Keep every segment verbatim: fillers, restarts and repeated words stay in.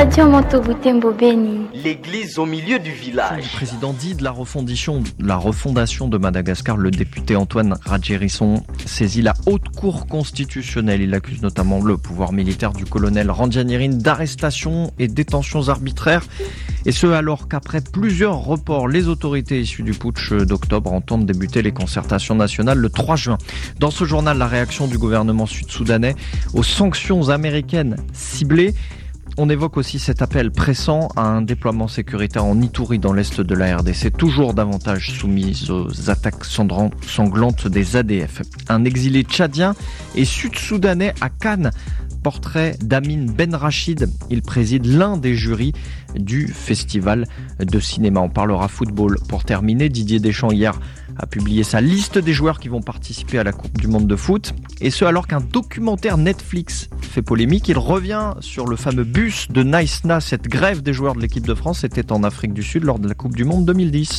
L'église au milieu du village. Le président dit de la refondation, la refondation de Madagascar, le député Antoine Radjerisson saisit la haute cour constitutionnelle. Il accuse notamment le pouvoir militaire du colonel Randrianirina d'arrestations et détentions arbitraires. Et ce alors qu'après plusieurs reports, les autorités issues du putsch d'octobre entendent débuter les concertations nationales le trois juin. Dans ce journal, la réaction du gouvernement sud-soudanais aux sanctions américaines ciblées. On évoque aussi cet appel pressant à un déploiement sécuritaire en Ituri dans l'est de la R D C, toujours davantage soumise aux attaques sanglantes des A D F. Un exilé tchadien et sud-soudanais à Cannes. Portrait d'Amin Ben Rachid. Il préside l'un des jurys du festival de cinéma. On parlera football. Pour terminer, Didier Deschamps hier a publié sa liste des joueurs qui vont participer à la Coupe du Monde de foot. Et ce alors qu'un documentaire Netflix fait polémique. Il revient sur le fameux bus de Naïsna. Cette grève des joueurs de l'équipe de France était en Afrique du Sud lors de la Coupe du Monde deux mille dix.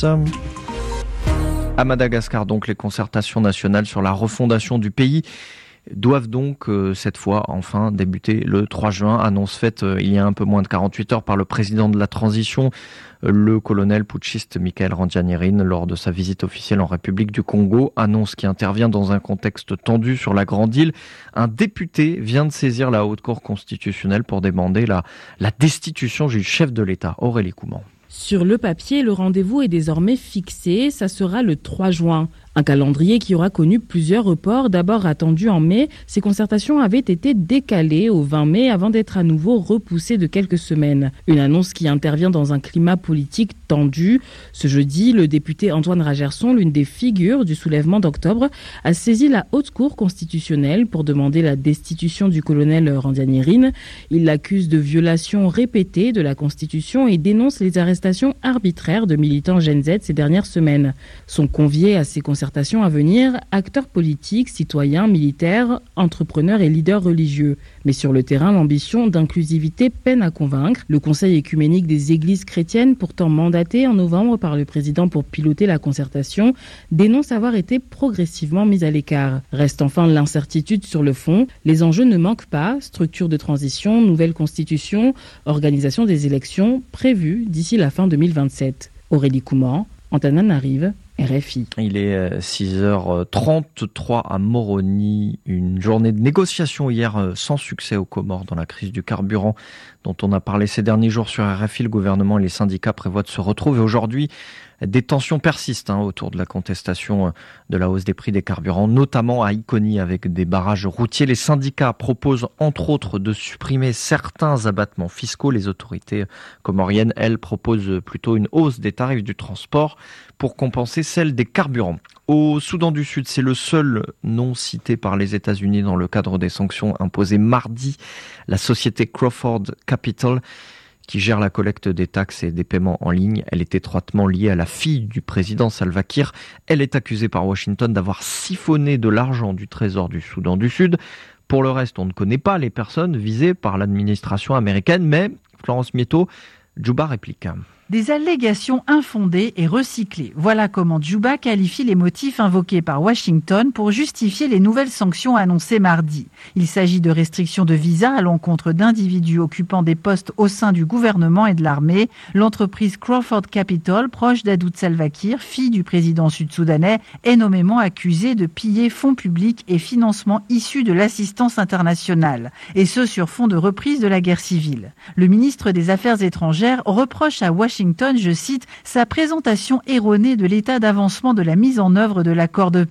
À Madagascar, donc, les concertations nationales sur la refondation du pays doivent donc euh, cette fois enfin débuter le trois juin. Annonce faite euh, il y a un peu moins de quarante-huit heures par le président de la transition, euh, le colonel putschiste Michael Randrianirina, lors de sa visite officielle en République du Congo. Annonce qui intervient dans un contexte tendu sur la Grande Île. Un député vient de saisir la Haute Cour constitutionnelle pour demander la, la destitution du chef de l'État, Aurélie Couman. Sur le papier, le rendez-vous est désormais fixé, ça sera le trois juin. Un calendrier qui aura connu plusieurs reports. D'abord attendu en mai, ces concertations avaient été décalées au vingt mai avant d'être à nouveau repoussées de quelques semaines. Une annonce qui intervient dans un climat politique tendu. Ce jeudi, le député Antoine Radjerisson, l'une des figures du soulèvement d'octobre, a saisi la Haute Cour constitutionnelle pour demander la destitution du colonel Randrianirina. Il l'accuse de violation répétée de la Constitution et dénonce les arrestations arbitraires de militants Gen Z ces dernières semaines. Sont conviés à ces concertations à venir, acteurs politiques, citoyens, militaires, entrepreneurs et leaders religieux. Mais sur le terrain, l'ambition d'inclusivité peine à convaincre. Le Conseil écuménique des églises chrétiennes, pourtant mandaté en novembre par le président pour piloter la concertation, dénonce avoir été progressivement mis à l'écart. Reste enfin l'incertitude sur le fond. Les enjeux ne manquent pas. Structure de transition, nouvelle constitution, organisation des élections prévues d'ici la fin deux mille vingt-sept. Aurélie Couman, Antananarive, R F I. Il est six heures trente-trois à Moroni. Une journée de négociation hier sans succès aux Comores dans la crise du carburant dont on a parlé ces derniers jours sur R F I. Le gouvernement et les syndicats prévoient de se retrouver aujourd'hui. Des tensions persistent hein, autour de la contestation de la hausse des prix des carburants, notamment à Iconi avec des barrages routiers. Les syndicats proposent entre autres de supprimer certains abattements fiscaux. Les autorités comoriennes, elles, proposent plutôt une hausse des tarifs du transport pour compenser celle des carburants. Au Soudan du Sud, c'est le seul nom cité par les États-Unis dans le cadre des sanctions imposées mardi. La société Crawford Capital, qui gère la collecte des taxes et des paiements en ligne. Elle est étroitement liée à la fille du président Salva Kiir. Elle est accusée par Washington d'avoir siphonné de l'argent du trésor du Soudan du Sud. Pour le reste, on ne connaît pas les personnes visées par l'administration américaine, mais Florence Mieto, Djouba réplique. Des allégations infondées et recyclées. Voilà comment Djouba qualifie les motifs invoqués par Washington pour justifier les nouvelles sanctions annoncées mardi. Il s'agit de restrictions de visa à l'encontre d'individus occupant des postes au sein du gouvernement et de l'armée. L'entreprise Crawford Capital, proche d'Adout Salva Kiir, fille du président sud-soudanais, est nommément accusée de piller fonds publics et financements issus de l'assistance internationale. Et ce sur fond de reprise de la guerre civile. Le ministre des Affaires étrangères reproche à Washington Washington, je cite, sa présentation erronée de l'état d'avancement de la mise en œuvre de l'accord de